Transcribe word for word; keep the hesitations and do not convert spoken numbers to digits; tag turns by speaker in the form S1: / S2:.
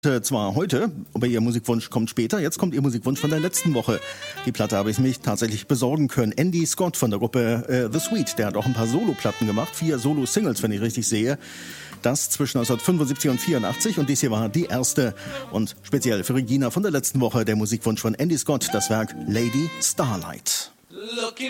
S1: Zwar heute, aber Ihr Musikwunsch kommt später. Jetzt kommt Ihr Musikwunsch von der letzten Woche. Die Platte habe ich mich tatsächlich besorgen können. Andy Scott von der Gruppe äh, The Sweet, der hat auch ein paar Solo-Platten gemacht. Vier Solo-Singles, wenn ich richtig sehe. Das zwischen neunzehnhundertfünfundsiebzig und vierundachtzig. Und dies hier war die erste. Und speziell für Regina von der letzten Woche der Musikwunsch von Andy Scott, das Werk Lady Starlight.
S2: Looking